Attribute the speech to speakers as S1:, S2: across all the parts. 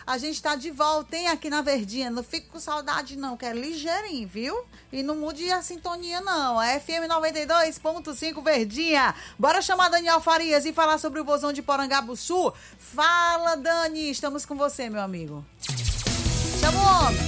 S1: A gente tá de volta, hein, aqui na Verdinha. Não fique com saudade, não, que é ligeirinho, viu? E não mude a sintonia, não. É FM 92.5 Verdinha. Bora chamar Daniel Farias e falar sobre o Vozão de Porangabuçu. Fala, Dani. Estamos com você, meu amigo. Chama o homem.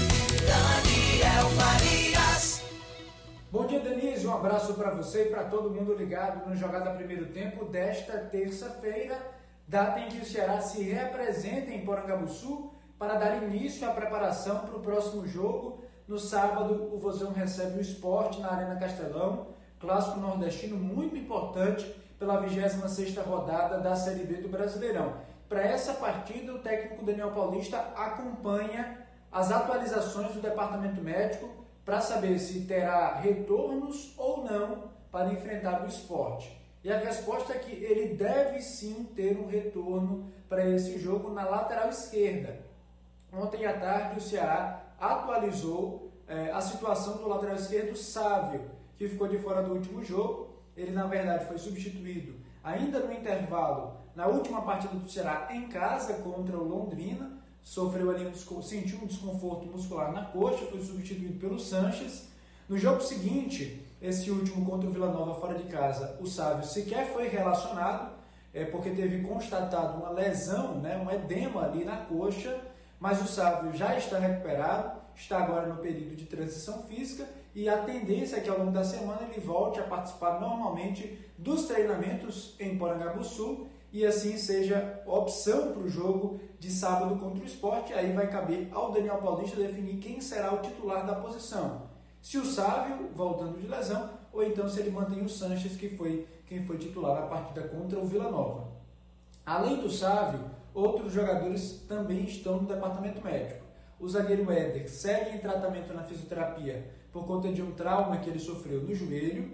S2: Daniel Farias.
S3: Bom dia, Denise. Um abraço para você e para todo mundo ligado no Jogada Primeiro Tempo desta terça-feira, data em que o Ceará se representa em Porangabuçu para dar início à preparação para o próximo jogo. No sábado, o Vozão recebe o Sport na Arena Castelão, clássico nordestino muito importante pela 26ª rodada da Série B do Brasileirão. Para essa partida, o técnico Daniel Paulista acompanha as atualizações do departamento médico para saber se terá retornos ou não para enfrentar o Sport. E a resposta é que ele deve sim ter um retorno para esse jogo na lateral esquerda. Ontem à tarde o Ceará atualizou a situação do lateral esquerdo Sávio, que ficou de fora do último jogo. Ele na verdade foi substituído ainda no intervalo na última partida do Ceará em casa contra o Londrina. Sofreu ali sentiu um desconforto muscular na coxa, foi substituído pelo Sanches. No jogo seguinte, esse último contra o Vila Nova fora de casa, o Sávio sequer foi relacionado, porque teve constatado uma lesão, um edema ali na coxa, mas o Sávio já está recuperado, está agora no período de transição física e a tendência é que ao longo da semana ele volte a participar normalmente dos treinamentos em Porangabuçu e assim seja opção para o jogo de sábado contra o Sport. Aí vai caber ao Daniel Paulista definir quem será o titular da posição. Se o Sávio, voltando de lesão, ou então se ele mantém o Sanches, que foi quem foi titular na partida contra o Vila Nova. Além do Sávio, outros jogadores também estão no departamento médico. O zagueiro Éder segue em tratamento na fisioterapia por conta de um trauma que ele sofreu no joelho.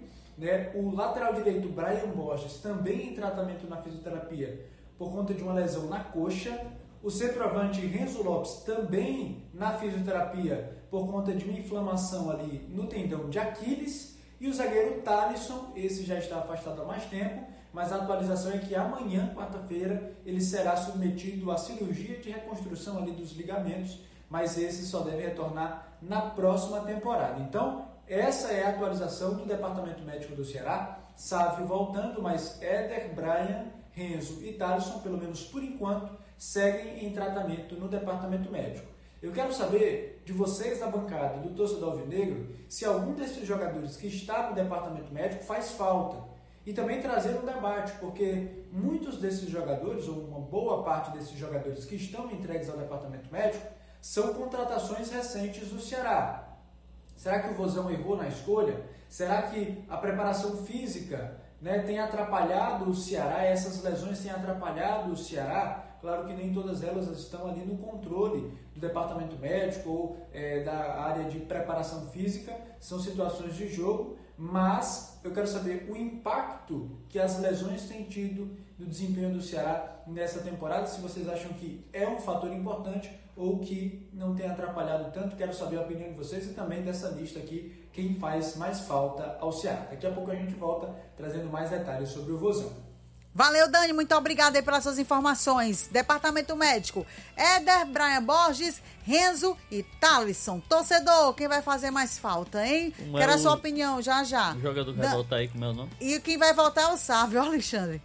S3: O lateral direito Brian Borges também em tratamento na fisioterapia por conta de uma lesão na coxa. O centroavante Renzo Lopes também na fisioterapia por conta de uma inflamação ali no tendão de Aquiles. E o zagueiro Thalisson, esse já está afastado há mais tempo, mas a atualização é que amanhã, quarta-feira, ele será submetido à cirurgia de reconstrução ali dos ligamentos, mas esse só deve retornar na próxima temporada. Então, essa é a atualização do Departamento Médico do Ceará. Sávio voltando, mas Éder, Brian, Renzo e Thalisson, pelo menos por enquanto, seguem em tratamento no Departamento Médico. Eu quero saber de vocês da bancada do torcedor alvinegro se algum desses jogadores que está no Departamento Médico faz falta. E também trazer um debate, porque muitos desses jogadores, ou uma boa parte desses jogadores que estão entregues ao Departamento Médico, são contratações recentes do Ceará. Será que o Vozão errou na escolha? Será que a preparação física tem atrapalhado o Ceará? Essas lesões têm atrapalhado o Ceará? Claro que nem todas elas estão ali no controle do departamento médico ou da área de preparação física. São situações de jogo, mas eu quero saber o impacto que as lesões têm tido no desempenho do Ceará nessa temporada. Se vocês acham que é um fator importante ou que não tem atrapalhado tanto, quero saber a opinião de vocês e também dessa lista aqui, quem faz mais falta ao Ceará. Daqui a pouco a gente volta trazendo mais detalhes sobre o Vozão.
S1: Valeu, Dani, muito obrigada aí pelas suas informações. Departamento Médico, Éder, Brian Borges, Renzo e Thalisson. Torcedor, quem vai fazer mais falta, hein? Quero a sua opinião, já.
S4: O jogador que vai voltar aí com o meu nome.
S1: E quem vai voltar é o Sávio, Alexandre.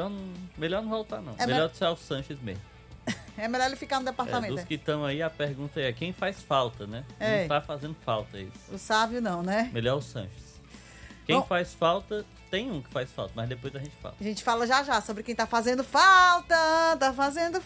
S4: Melhor não voltar, não. Melhor ser o Sanches mesmo.
S1: É melhor ele ficar no departamento.
S4: Dos que estão aí, a pergunta é quem faz falta, né? Não está fazendo falta isso.
S1: O Sávio não, né?
S4: Melhor o Sanches. Quem faz falta, tem um que faz falta, mas depois a gente fala.
S1: A gente fala já sobre quem tá fazendo falta. Tá fazendo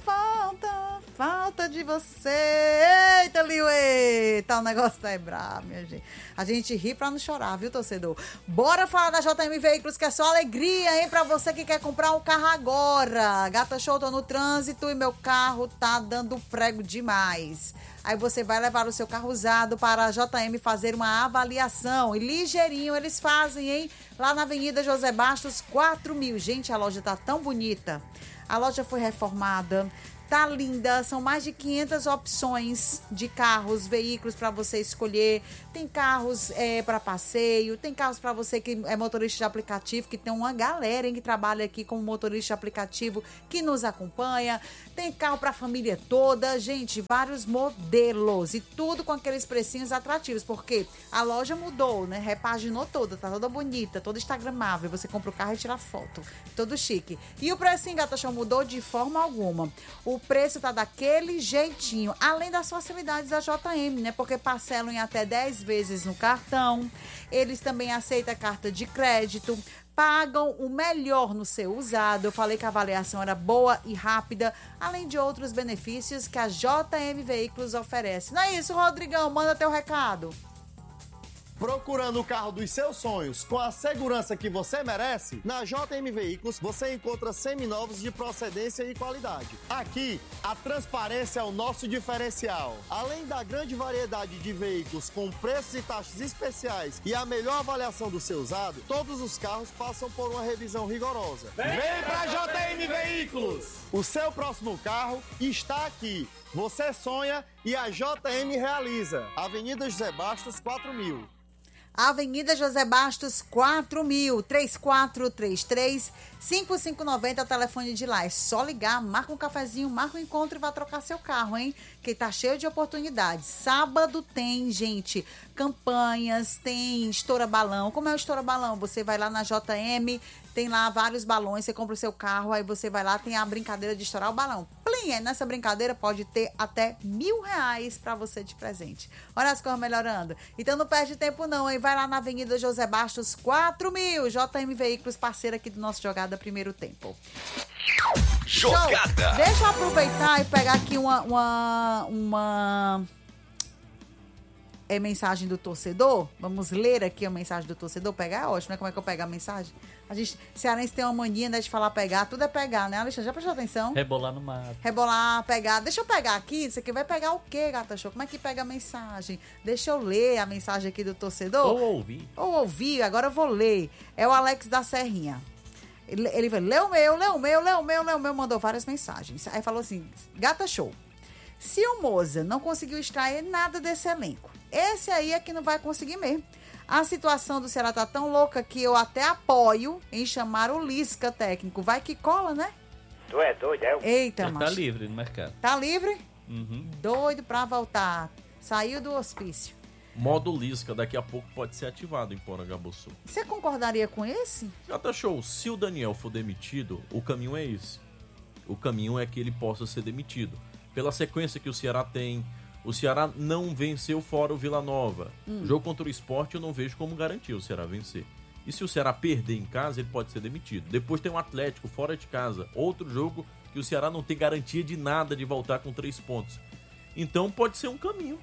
S1: falta de você. Eita, Liuê! Tá, o negócio tá brabo, minha gente. A gente ri pra não chorar, viu, torcedor? Bora falar da JM Veículos, que é só alegria, hein? Pra você que quer comprar um carro agora. Gata show, tô no trânsito e meu carro tá dando prego demais. Aí você vai levar o seu carro usado para a JM fazer uma avaliação. E ligeirinho eles fazem, hein? Lá na Avenida José Bastos, 4000. Gente, a loja tá tão bonita. A loja foi reformada, Tá linda, são mais de 500 opções de carros, veículos para você escolher. Tem carros para passeio, tem carros para você que é motorista de aplicativo, que tem uma galera que trabalha aqui como motorista de aplicativo que nos acompanha. Tem carro para a família toda, gente, vários modelos e tudo com aqueles precinhos atrativos, porque a loja mudou, né? Repaginou toda, tá toda bonita, toda instagramável. Você compra o carro e tira foto, todo chique. E o precinho, Gata Show, mudou de forma alguma. O preço tá daquele jeitinho, além das facilidades da JM, né? Porque parcelam em até 10 vezes no cartão. Eles também aceitam carta de crédito, pagam o melhor no seu usado. Eu falei que a avaliação era boa e rápida, além de outros benefícios que a JM Veículos oferece. Não é isso, Rodrigão? Manda teu recado.
S5: Procurando o carro dos seus sonhos com a segurança que você merece? Na JM Veículos você encontra seminovos de procedência e qualidade. Aqui, a transparência é o nosso diferencial. Além da grande variedade de veículos com preços e taxas especiais e a melhor avaliação do seu usado, todos os carros passam por uma revisão rigorosa. Vem pra JM Veículos! O seu próximo carro está aqui. Você sonha e a JM realiza. Avenida José Bastos, 4000.
S1: Avenida José Bastos, 4000, 3433-5590 é o telefone de lá. É só ligar, marca um cafezinho, marca um encontro e vai trocar seu carro, hein? Que tá cheio de oportunidades. Sábado tem, gente, campanhas, tem estoura-balão. Como é o estoura-balão? Você vai lá na JM, tem lá vários balões, você compra o seu carro, aí você vai lá, tem a brincadeira de estourar o balão. Plim, aí nessa brincadeira pode ter até R$1.000 pra você de presente. Olha as coisas melhorando. Então não perde tempo não, hein? Vai lá na Avenida José Bastos, 4000, JM Veículos, parceira aqui do nosso Jogada Primeiro Tempo.
S2: Jogada!
S1: Deixa eu aproveitar e pegar aqui uma mensagem do torcedor. Vamos ler aqui a mensagem do torcedor. Pegar é ótimo, né? Como é que eu pego a mensagem? A gente, cearense tem uma mania, né, de falar pegar. Tudo é pegar, né, Alexandre? Já prestou atenção?
S4: Rebolar no mato.
S1: Rebolar, pegar. Deixa eu pegar aqui. Isso aqui vai pegar o quê, Gata Show? Como é que pega a mensagem? Deixa eu ler a mensagem aqui do torcedor.
S4: Ou ouvir.
S1: Agora eu vou ler. É o Alex da Serrinha. Ele falou, lê o meu, mandou várias mensagens. Aí falou assim, Gata Show, se o Moza não conseguiu extrair nada desse elenco, esse aí é que não vai conseguir mesmo. A situação do Ceará tá tão louca que eu até apoio em chamar o Lisca técnico. Vai que cola, né?
S6: Tu é doido, é?
S1: Eita,
S4: Ele
S1: macho.
S4: tá livre no mercado.
S1: Tá livre?
S4: Uhum.
S1: Doido pra voltar. Saiu do hospício.
S7: Modo Lisca daqui a pouco pode ser ativado em Porangabuçu.
S1: Você concordaria com esse?
S7: Gata Show, se o Daniel for demitido, o caminho é esse. O caminho é que ele possa ser demitido. Pela sequência que o Ceará tem, o Ceará não venceu fora o Vila Nova. O jogo contra o Sport eu não vejo como garantir o Ceará vencer. E se o Ceará perder em casa, ele pode ser demitido. Depois tem o Atlético fora de casa. Outro jogo que o Ceará não tem garantia de nada de voltar com 3 pontos. Então pode ser um caminho.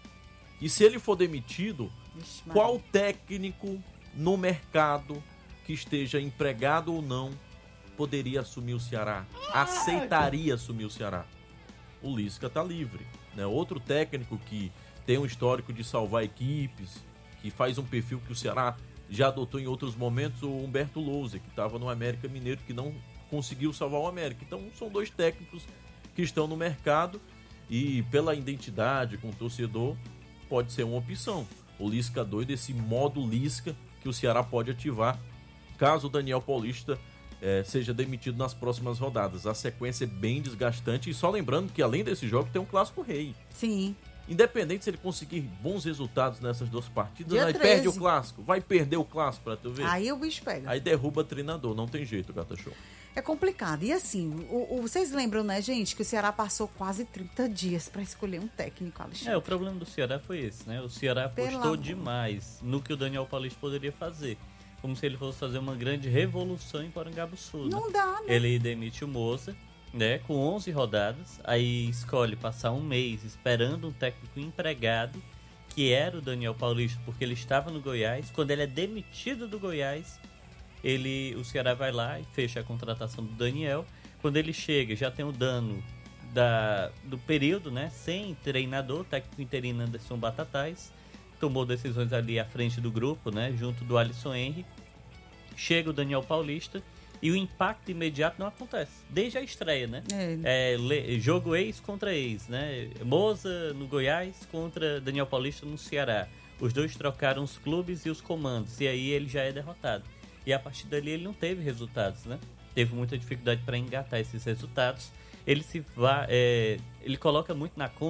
S7: E se ele for demitido,
S1: Vixe,
S7: qual técnico no mercado que esteja empregado ou não poderia assumir o Ceará? Aceitaria assumir o Ceará? O Lisca tá livre, né? Outro técnico que tem um histórico de salvar equipes, que faz um perfil que o Ceará já adotou em outros momentos, o Humberto Lousa, que estava no América Mineiro, que não conseguiu salvar o América. Então são 2 técnicos que estão no mercado e pela identidade com o torcedor pode ser uma opção. O Lisca doido, esse modo Lisca que o Ceará pode ativar caso o Daniel Paulista seja demitido nas próximas rodadas. A sequência é bem desgastante e só lembrando que além desse jogo tem um Clássico Rei.
S1: Sim.
S7: Independente se ele conseguir bons resultados nessas 2 partidas,
S1: Dia
S7: aí
S1: 13.
S7: perde o Clássico. Vai perder o Clássico pra tu ver.
S1: Aí o bicho pega.
S7: Aí derruba treinador, não tem jeito, Gata Show.
S1: É complicado. E assim, vocês lembram, né, gente, que o Ceará passou quase 30 dias pra escolher um técnico, Alexandre?
S4: O problema do Ceará foi esse, né? O Ceará apostou demais no que o Daniel Paulista poderia fazer. Como se ele fosse fazer uma grande revolução em Porangabuçu, né?
S1: Não dá, né?
S4: Ele demite o Moza, né, com 11 rodadas, aí escolhe passar um mês esperando um técnico empregado, que era o Daniel Paulista, porque ele estava no Goiás. Quando ele é demitido do Goiás, o Ceará vai lá e fecha a contratação do Daniel. Quando ele chega, já tem o dano do período, né, sem treinador, técnico interino Anderson Batatais, tomou decisões ali à frente do grupo, né, junto do Alisson Henry. Chega o Daniel Paulista E o impacto imediato não acontece. Desde a estreia, né?
S1: É.
S4: Jogo ex contra ex, né? Moza no Goiás contra Daniel Paulista no Ceará. Os dois trocaram os clubes e os comandos. E aí ele já é derrotado. E a partir dali ele não teve resultados, né? Teve muita dificuldade para engatar esses resultados. Ele coloca muito na conta